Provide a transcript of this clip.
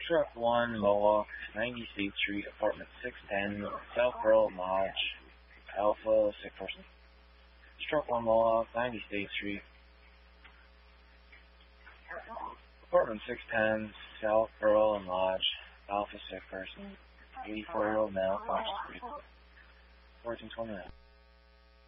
Truck 1, Mohawk, 90 State Street, apartment 610, South Pearl Lodge, Alpha, sick person. Truck 1, Mohawk, 90 State Street, apartment 610, South Pearl and Lodge, Alpha, sick person. 84-year-old male, conscious breathing. 1429.